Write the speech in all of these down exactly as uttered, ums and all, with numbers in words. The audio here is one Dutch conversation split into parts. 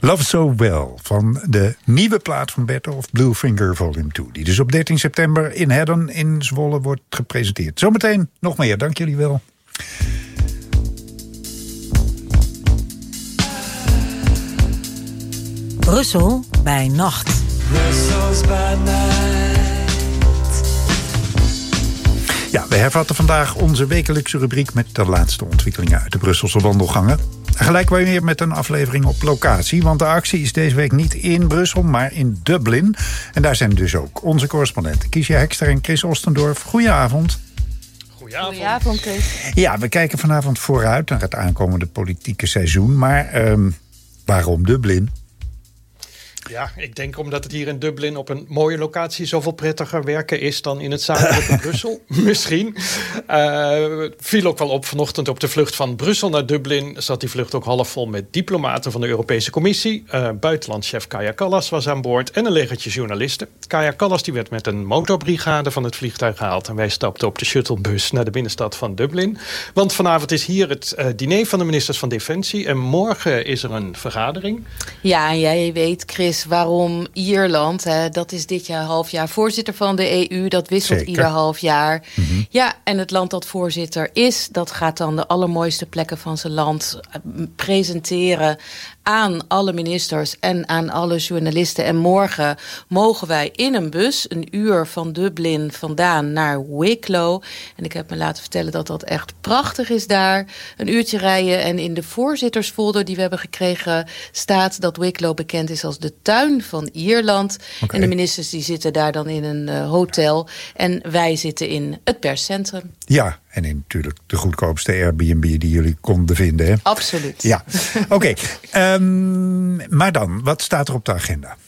Love So Well van de nieuwe plaat van Bertolf, Bluefinger Volume twee. Die dus op dertien september in Hedden in Zwolle wordt gepresenteerd. Zometeen nog meer, dank jullie wel. Brussel bij nacht. Brussels by night. Ja, we hervatten vandaag onze wekelijkse rubriek met de laatste ontwikkelingen uit de Brusselse wandelgangen. Gelijk weer met een aflevering op locatie, want de actie is deze week niet in Brussel, maar in Dublin. En daar zijn dus ook onze correspondenten Kiesja Hekster en Chris Ostendorf. Goedenavond. Goedenavond. Goedenavond, Chris. Ja, we kijken vanavond vooruit naar het aankomende politieke seizoen, maar um, waarom Dublin? Ja, ik denk omdat het hier in Dublin op een mooie locatie zoveel prettiger werken is dan in het zuidelijke Brussel. Misschien. Uh, viel ook wel op vanochtend op de vlucht van Brussel naar Dublin. Zat die vlucht ook half vol met diplomaten van de Europese Commissie. Uh, buitenlandchef Kaja Kallas was aan boord en een legertje journalisten. Kaja Kallas die werd met een motorbrigade van het vliegtuig gehaald. En wij stapten op de shuttlebus naar de binnenstad van Dublin. Want vanavond is hier het uh, diner van de ministers van Defensie. En morgen is er een vergadering. Ja, en jij weet, Chris, waarom Ierland, hè, dat is dit jaar half jaar voorzitter van de E U. Dat wisselt Zeker. ieder half jaar. Mm-hmm. Ja, en het land dat voorzitter is, dat gaat dan de allermooiste plekken van zijn land presenteren aan alle ministers en aan alle journalisten. En morgen mogen wij in een bus een uur van Dublin vandaan naar Wicklow. En ik heb me laten vertellen dat dat echt prachtig is daar. Een uurtje rijden en in de voorzittersfolder die we hebben gekregen staat dat Wicklow bekend is als de tuin van Ierland. Okay. En de ministers die zitten daar dan in een uh, hotel. En wij zitten in het perscentrum. Ja, en in natuurlijk de goedkoopste Airbnb die jullie konden vinden. Hè? Absoluut. Ja, oké. Okay. um, maar dan, wat staat er op de agenda?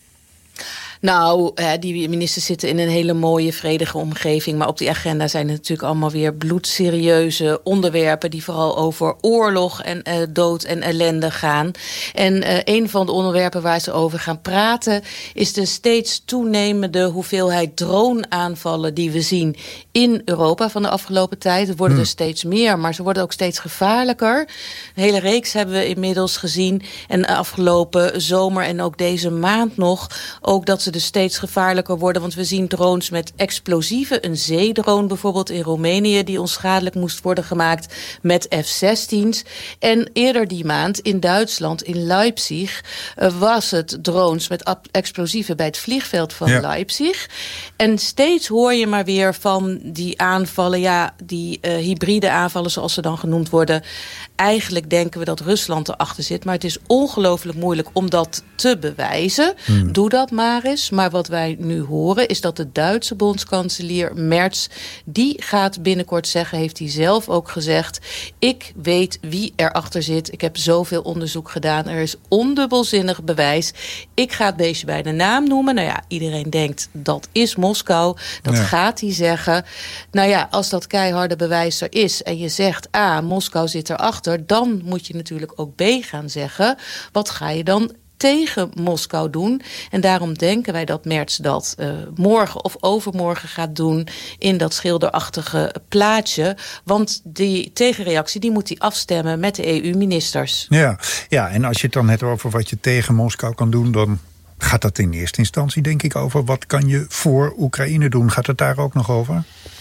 Nou, die ministers zitten in een hele mooie, vredige omgeving. Maar op die agenda zijn het natuurlijk allemaal weer bloedserieuze onderwerpen die vooral over oorlog en uh, dood en ellende gaan. En uh, een van de onderwerpen waar ze over gaan praten is de steeds toenemende hoeveelheid droneaanvallen die we zien in Europa van de afgelopen tijd. Het worden hmm. er steeds meer, maar ze worden ook steeds gevaarlijker. Een hele reeks hebben we inmiddels gezien. En afgelopen zomer en ook deze maand nog ook dat ze dus steeds gevaarlijker worden. Want we zien drones met explosieven. Een zeedrone bijvoorbeeld in Roemenië die onschadelijk moest worden gemaakt met F zestien's. En eerder die maand in Duitsland, in Leipzig, uh, was het drones met explosieven bij het vliegveld van ja. Leipzig. En steeds hoor je maar weer van die aanvallen, ja, die uh, hybride aanvallen zoals ze dan genoemd worden. Eigenlijk denken we dat Rusland erachter zit, maar het is ongelooflijk moeilijk om dat te bewijzen. Hmm. Doe dat maar eens. Maar wat wij nu horen is dat de Duitse bondskanselier Merz, die gaat binnenkort zeggen, heeft hij zelf ook gezegd, ik weet wie erachter zit. Ik heb zoveel onderzoek gedaan. Er is ondubbelzinnig bewijs. Ik ga het beestje bij de naam noemen. Nou ja, iedereen denkt dat is Moskou. Dat ja. gaat hij zeggen. Nou ja, als dat keiharde bewijs er is en je zegt, ah, Moskou zit erachter, dan moet je natuurlijk ook B gaan zeggen. Wat ga je dan tegen Moskou doen? En daarom denken wij dat Merz dat uh, morgen of overmorgen gaat doen in dat schilderachtige plaatje. Want die tegenreactie die moet hij afstemmen met de E U-ministers. Ja, ja, en als je het dan hebt over wat je tegen Moskou kan doen, dan gaat dat in eerste instantie denk ik over wat kan je voor Oekraïne doen. Gaat het daar ook nog over?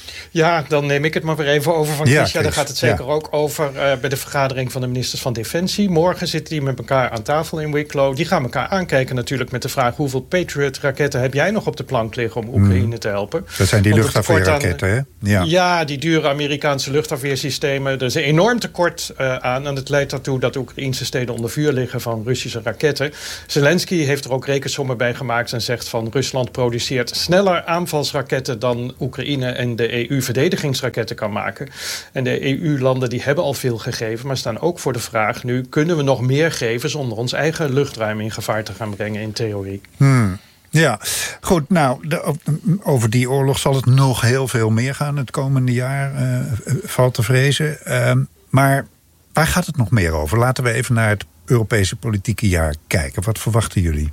Ja, dan neem ik het maar weer even over van Chris. Ja, ja, daar gaat het zeker ja. ook over uh, bij de vergadering van de ministers van Defensie. Morgen zitten die met elkaar aan tafel in Wicklow. Die gaan elkaar aankijken natuurlijk met de vraag, hoeveel Patriot-raketten heb jij nog op de plank liggen om Oekraïne mm. te helpen? Dat zijn die luchtafweerraketten, hè? Ja. ja, die dure Amerikaanse luchtafweersystemen. Er is een enorm tekort uh, aan en het leidt ertoe dat de Oekraïnse steden onder vuur liggen van Russische raketten. Zelensky heeft er ook rekensommen bij gemaakt en zegt van Rusland produceert sneller aanvalsraketten dan Oekraïne en de E U verdedigingsraketten kan maken. En de E U-landen die hebben al veel gegeven, maar staan ook voor de vraag nu, kunnen we nog meer geven zonder ons eigen luchtruim in gevaar te gaan brengen in theorie? Hmm. Ja, goed. Nou, de, over die oorlog zal het nog heel veel meer gaan het komende jaar, uh, valt te vrezen. Uh, maar waar gaat het nog meer over? Laten we even naar het Europese politieke jaar kijken. Wat verwachten jullie?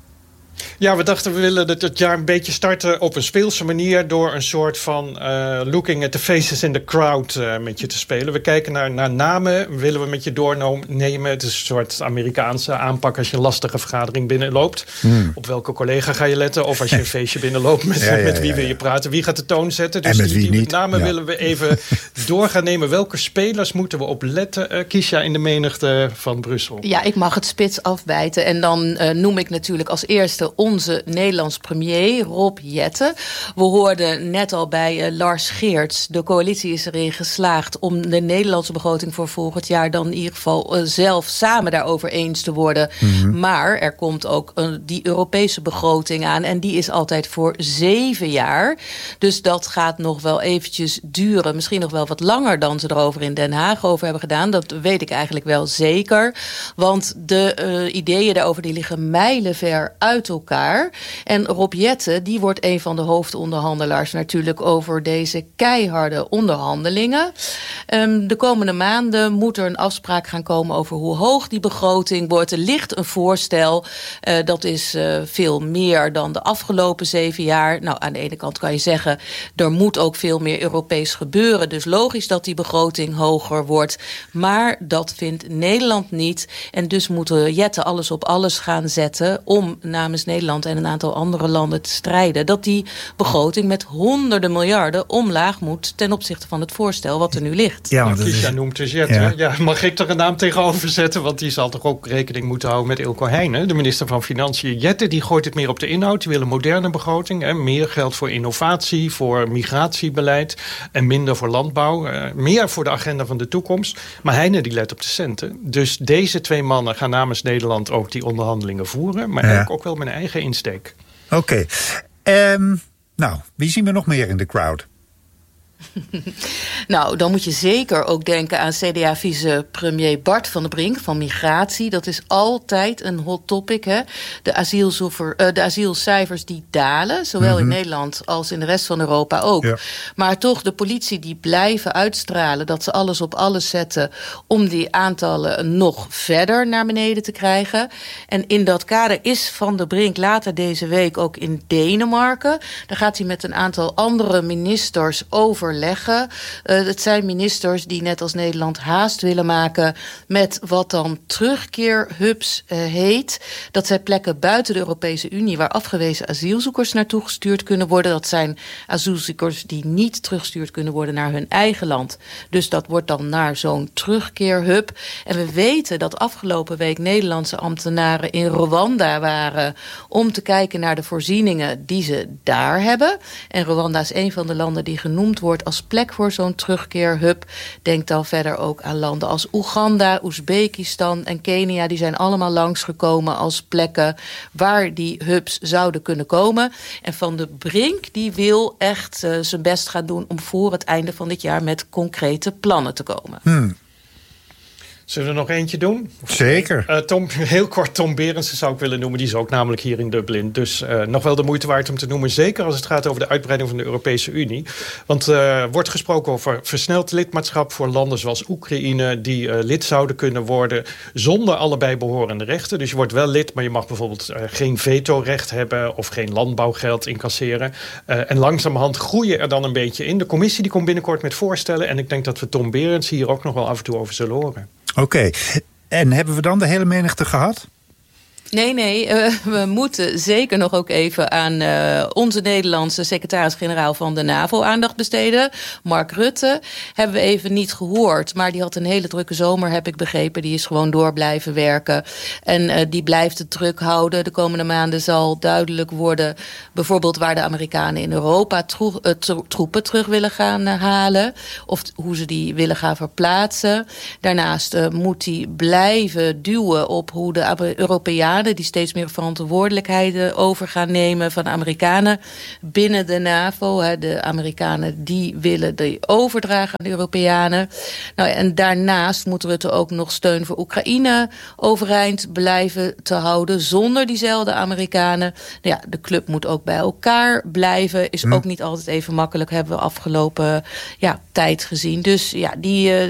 Ja, we dachten we willen het, het jaar een beetje starten op een speelse manier door een soort van uh, looking at the faces in the crowd uh, met je te spelen. We kijken naar, naar namen, willen we met je doornemen. Het is een soort Amerikaanse aanpak als je een lastige vergadering binnenloopt. Hmm. Op welke collega ga je letten? Of als je een feestje binnenloopt, met, ja, ja, met wie ja, ja. wil je praten? Wie gaat de toon zetten? Dus en met die, wie die niet? namen ja. willen we even door gaan nemen. Welke spelers moeten we op letten, uh, Kisha, in de menigte van Brussel? Ja, ik mag het spits afbijten. En dan uh, noem ik natuurlijk als eerste onze Nederlands premier, Rob Jetten. We hoorden net al bij uh, Lars Geerts. De coalitie is erin geslaagd om de Nederlandse begroting voor volgend jaar dan in ieder geval uh, zelf samen daarover eens te worden. Mm-hmm. Maar er komt ook uh, die Europese begroting aan. En die is altijd voor zeven jaar. Dus dat gaat nog wel eventjes duren. Misschien nog wel wat langer dan ze erover in Den Haag over hebben gedaan. Dat weet ik eigenlijk wel zeker. Want de uh, ideeën daarover die liggen mijlenver uit elkaar. En Rob Jetten, die wordt een van de hoofdonderhandelaars natuurlijk over deze keiharde onderhandelingen. Um, de komende maanden moet er een afspraak gaan komen over hoe hoog die begroting wordt. Er ligt een voorstel, uh, dat is uh, veel meer dan de afgelopen zeven jaar. Nou, aan de ene kant kan je zeggen, er moet ook veel meer Europees gebeuren. Dus logisch dat die begroting hoger wordt. Maar dat vindt Nederland niet. En dus moeten Jetten alles op alles gaan zetten om namens Nederland en een aantal andere landen te strijden, dat die begroting met honderden miljarden omlaag moet ten opzichte van het voorstel wat er nu ligt. Ja, want Kisha is... noemt dus Jetten. Ja. Ja, mag ik er een naam tegenover zetten? Want die zal toch ook rekening moeten houden met Ilko Heijnen, de minister van Financiën. Jetten, die gooit het meer op de inhoud. Die wil een moderne begroting. Hè. Meer geld voor innovatie, voor migratiebeleid en minder voor landbouw. Uh, meer voor de agenda van de toekomst. Maar Heijnen die let op de centen. Dus deze twee mannen gaan namens Nederland ook die onderhandelingen voeren. Maar ja. eigenlijk ook wel met een eigen insteek. Oké. Okay. Um, nou, wie zien we nog meer in de crowd? Nou, dan moet je zeker ook denken aan C D A-vice-premier Bart van der Brink van Migratie. Dat is altijd een hot topic. Hè? De, asielzoever, uh, de asielcijfers die dalen, zowel mm-hmm. in Nederland als in de rest van Europa ook. Ja. Maar toch, de politie die blijven uitstralen dat ze alles op alles zetten om die aantallen nog verder naar beneden te krijgen. En in dat kader is Van der Brink later deze week ook in Denemarken. Daar gaat hij met een aantal andere ministers over leggen. Uh, het zijn ministers die net als Nederland haast willen maken met wat dan terugkeerhubs uh, heet. Dat zijn plekken buiten de Europese Unie waar afgewezen asielzoekers naartoe gestuurd kunnen worden. Dat zijn asielzoekers die niet teruggestuurd kunnen worden naar hun eigen land. Dus dat wordt dan naar zo'n terugkeerhub. En we weten dat afgelopen week Nederlandse ambtenaren in Rwanda waren om te kijken naar de voorzieningen die ze daar hebben. En Rwanda is een van de landen die genoemd wordt als plek voor zo'n terugkeerhub. Denk dan verder ook aan landen als Oeganda, Oezbekistan en Kenia. Die zijn allemaal langsgekomen als plekken waar die hubs zouden kunnen komen. En Van der Brink die wil echt uh, zijn best gaan doen om voor het einde van dit jaar met concrete plannen te komen. Hmm. Zullen we er nog eentje doen? Zeker. Uh, Tom, heel kort, Tom Berendsen zou ik willen noemen. Die is ook namelijk hier in Dublin. Dus uh, nog wel de moeite waard om te noemen. Zeker als het gaat over de uitbreiding van de Europese Unie. Want er uh, wordt gesproken over versneld lidmaatschap voor landen zoals Oekraïne, die uh, lid zouden kunnen worden zonder allebei behorende rechten. Dus je wordt wel lid, maar je mag bijvoorbeeld uh, geen vetorecht hebben of geen landbouwgeld incasseren. Uh, en langzamerhand groeien er dan een beetje in. De commissie die komt binnenkort met voorstellen. En ik denk dat we Tom Berendsen hier ook nog wel af en toe over zullen horen. Oké, okay. En hebben we dan de hele menigte gehad? Nee, nee, uh, we moeten zeker nog ook even aan uh, onze Nederlandse secretaris-generaal van de NAVO aandacht besteden. Mark Rutte hebben we even niet gehoord, maar die had een hele drukke zomer, heb ik begrepen. Die is gewoon door blijven werken en uh, die blijft het druk houden. De komende maanden zal duidelijk worden bijvoorbeeld waar de Amerikanen in Europa tro- uh, tro- troepen terug willen gaan uh, halen of t- hoe ze die willen gaan verplaatsen. Daarnaast uh, moet hij blijven duwen op hoe de Europeanen die steeds meer verantwoordelijkheden over gaan nemen van de Amerikanen binnen de NAVO. De Amerikanen die willen die overdragen aan de Europeanen. Nou, en daarnaast moet Rutte ook nog steun voor Oekraïne overeind blijven te houden zonder diezelfde Amerikanen. Nou ja, de club moet ook bij elkaar blijven. Is hm. ook niet altijd even makkelijk, hebben we afgelopen ja, tijd gezien. Dus ja, die...